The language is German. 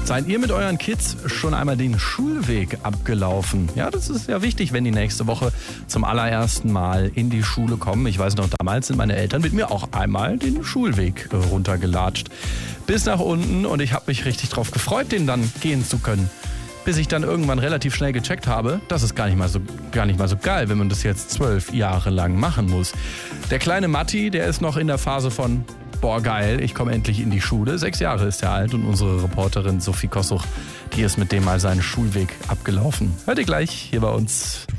Seid ihr mit euren Kids schon einmal den Schulweg abgelaufen? Ja, das ist ja wichtig, wenn die nächste Woche zum allerersten Mal in die Schule kommen. Ich weiß noch, damals sind meine Eltern mit mir auch einmal den Schulweg runtergelatscht. Bis nach unten, und ich habe mich richtig drauf gefreut, den dann gehen zu können. Bis ich dann irgendwann relativ schnell gecheckt habe, das ist gar nicht mal so geil, wenn man das jetzt 12 Jahre lang machen muss. Der kleine Matti, der ist noch in der Phase von boah geil, ich komme endlich in die Schule. 6 Jahre ist er alt, und unsere Reporterin Sophie Kossuch, die ist mit dem mal seinen Schulweg abgelaufen. Hört ihr gleich hier bei uns.